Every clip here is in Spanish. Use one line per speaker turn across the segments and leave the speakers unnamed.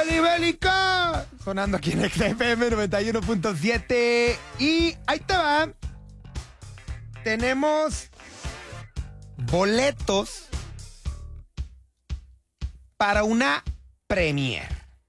Belibélica, sonando aquí en XFM 91.7. Y ahí te va. Tenemos boletos para una premiere.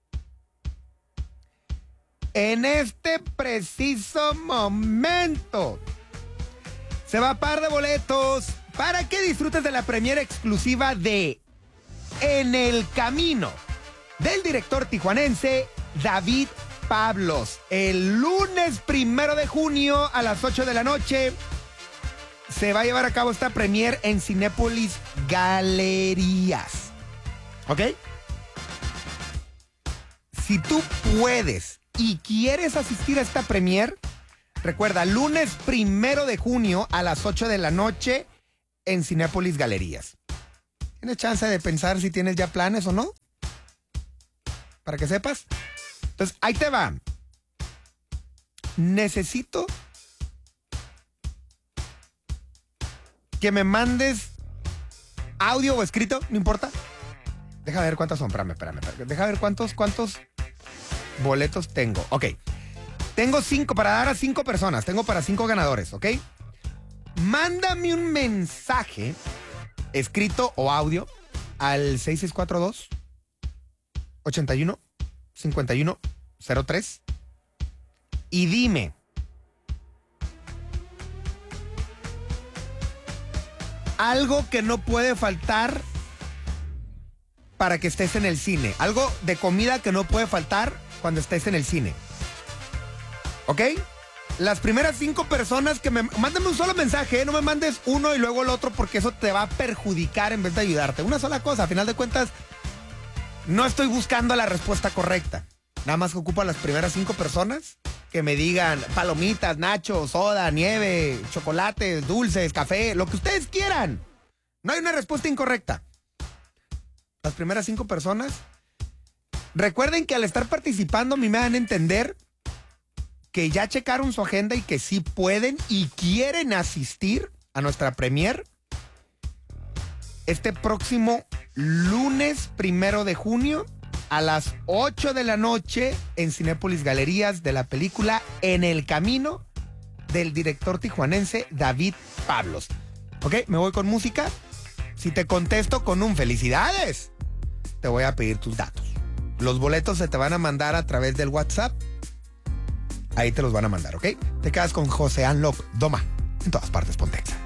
En este preciso momento se va a par de boletos para que disfrutes de la premiere exclusiva de En el Camino del director tijuanense David Pablos. El lunes 1 de junio a las 8 de la noche se va a llevar a cabo esta premiere en Cinépolis Galerías. ¿Ok? Si tú puedes y quieres asistir a esta premiere, recuerda, lunes 1 de junio a las 8 de la noche en Cinépolis Galerías. ¿Tienes chance de pensar si tienes ya planes o no? Para que sepas. Entonces, ahí te va. Necesito que me mandes audio o escrito, no importa. Deja ver cuántos son, espérame. Deja ver cuántos boletos tengo. Ok. Tengo 5 para dar a 5 personas. Tengo para 5 ganadores, ¿ok? Mándame un mensaje, escrito o audio, al 6642 81 51 03 y dime algo que no puede faltar para que estés en el cine. Algo de comida que no puede faltar cuando estés en el cine. ¿Ok? Las primeras 5 personas que mándame un solo mensaje, ¿eh? No me mandes uno y luego el otro, porque eso te va a perjudicar en vez de ayudarte. Una sola cosa, a final de cuentas, no estoy buscando la respuesta correcta. Nada más que ocupo a las primeras 5 personas que me digan palomitas, nachos, soda, nieve, chocolates, dulces, café, lo que ustedes quieran. No hay una respuesta incorrecta. Las primeras 5 personas. Recuerden que al estar participando a mí me van a entender que ya checaron su agenda y que sí pueden y quieren asistir a nuestra premiere este próximo lunes 1 de junio a las 8 de la noche en Cinépolis Galerías, de la película En el Camino del director tijuanense David Pablos. Ok, me voy con música. Si te contesto con un felicidades, te voy a pedir tus datos. Los boletos se te van a mandar a través del WhatsApp. Ahí te los van a mandar, ¿ok? Te quedas con José Anloc Doma. En todas partes, Pontexa.